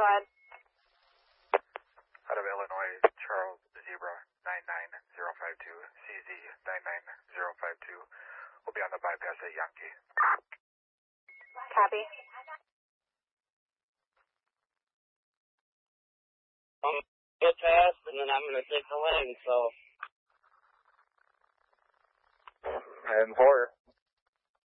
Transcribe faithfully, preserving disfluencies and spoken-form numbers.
Go ahead. Out of Illinois, Charles Zebra nine nine zero five two, C Z nine nine zero five two. We'll be on the bypass at Yankee. Copy. I'm get past, and then I'm going to take the lane, so. And four.